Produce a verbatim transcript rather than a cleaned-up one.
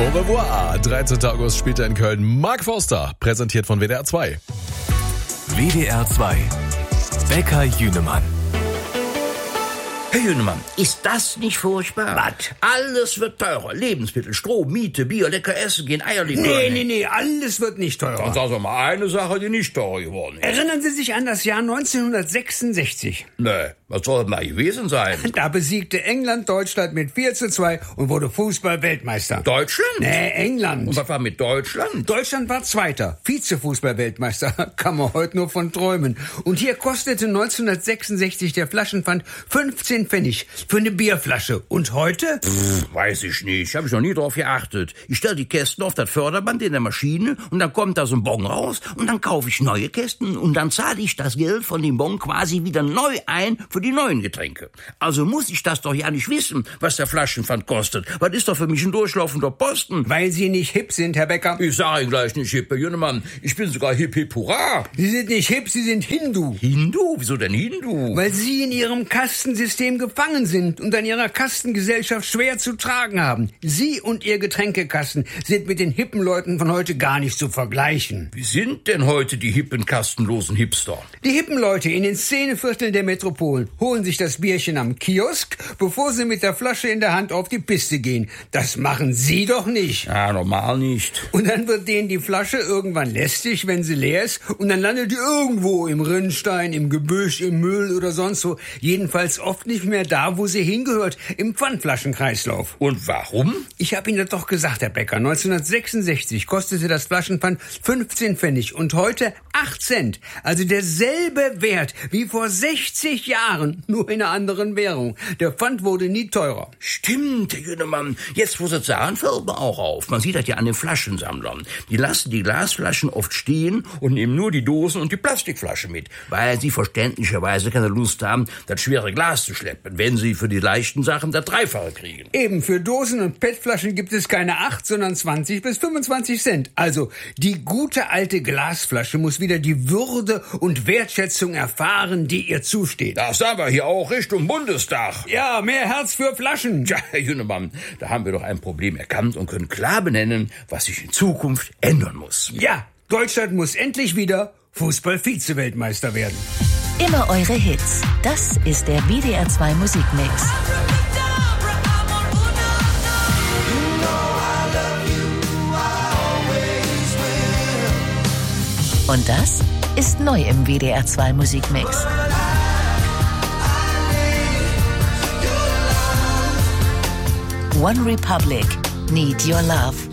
Au revoir. dreizehnten August spielt er in Köln. Mark Forster, präsentiert von W D R zwei. W D R zwei. Bäcker Jünemann. Herr Jünemann, ist das nicht furchtbar? Was? Alles wird teurer. Lebensmittel, Strom, Miete, Bier, lecker essen gehen, Eierlikör. Nee, nee, nee, alles wird nicht Dann teurer. sagen Sie mal eine Sache, die nicht teurer geworden ist. Erinnern Sie sich an das Jahr neunzehnhundertsechsundsechzig? Nee, was soll das mal gewesen sein? Da besiegte England Deutschland mit vier zu zwei und wurde Fußball-Weltmeister. Deutschland? Nee, England. Und was war mit Deutschland? Deutschland war Zweiter, Vize-Fußball-Weltmeister. Kann man heute nur von träumen. Und hier kostete neunzehnhundertsechsundsechzig der Flaschenpfand fünfzehn Pfennig für eine Bierflasche. Und heute? Pff, weiß ich nicht, habe ich noch nie drauf geachtet. Ich stelle die Kästen auf das Förderband in der Maschine und dann kommt da so ein Bon raus und dann kaufe ich neue Kästen und dann zahle ich das Geld von dem Bon quasi wieder neu ein für die neuen Getränke. Also muss ich das doch ja nicht wissen, was der Flaschenpfand kostet. Was ist doch für mich ein durchlaufender Posten? Weil Sie nicht hip sind, Herr Bäcker. Ich sage Ihnen gleich nicht hip, Herr Jünemann. Ich bin sogar hip hip hurra. Sie sind nicht hip, Sie sind Hindu. Hindu? Wieso denn Hindu? Weil Sie in Ihrem Kastensystem gefangen sind und an Ihrer Kastengesellschaft schwer zu tragen haben. Sie und Ihr Getränkekasten sind mit den hippen Leuten von heute gar nicht zu vergleichen. Wie sind denn heute die hippen, kastenlosen Hipster? Die hippen Leute in den Szenevierteln der Metropolen holen sich das Bierchen am Kiosk, bevor sie mit der Flasche in der Hand auf die Piste gehen. Das machen Sie doch nicht. Ja, normal nicht. Und dann wird denen die Flasche irgendwann lästig, wenn sie leer ist, und dann landet die irgendwo im Rinnstein, im Gebüsch, im Müll oder sonst wo. Jedenfalls oft nicht mehr da, wo sie hingehört, im Pfandflaschenkreislauf. Und warum? Ich habe Ihnen das doch gesagt, Herr Bäcker. neunzehnhundertsechsundsechzig kostete das Flaschenpfand fünfzehn Pfennig und heute acht Cent. Also derselbe Wert wie vor sechzig Jahren, nur in einer anderen Währung. Der Pfand wurde nie teurer. Stimmt, Herr Jünemann. Jetzt, wo Sie es sagen, fällt mir auch auf. Man sieht das ja an den Flaschensammlern. Die lassen die Glasflaschen oft stehen und nehmen nur die Dosen und die Plastikflasche mit, weil sie verständlicherweise keine Lust haben, das schwere Glas zu schleppen, wenn sie für die leichten Sachen das Dreifache kriegen. Eben, für Dosen und P E T-Flaschen gibt es keine acht, sondern zwanzig bis fünfundzwanzig Cent. Also, die gute alte Glasflasche muss wieder die Würde und Wertschätzung erfahren, die ihr zusteht. Das sagen wir hier auch Richtung Bundestag. Ja, mehr Herz für Flaschen. Tja, Herr Jünemann, da haben wir doch ein Problem erkannt und können klar benennen, was sich in Zukunft ändern muss. Ja, Deutschland muss endlich wieder Fußball-Vize-Weltmeister werden. Immer eure Hits. Das ist der W D R zwei Musikmix. Und das ist neu im W D R zwei Musikmix. One Republic, Need Your Love.